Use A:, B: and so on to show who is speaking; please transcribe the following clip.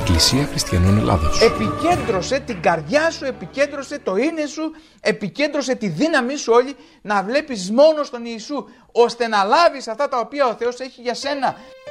A: Εκκλησία Χριστιανών Ελλάδος.
B: Επικέντρωσε την καρδιά σου, επικέντρωσε το είναι σου, επικέντρωσε τη δύναμή σου όλη να βλέπεις μόνο στον Ιησού, ώστε να λάβεις αυτά τα οποία ο Θεός έχει για σένα.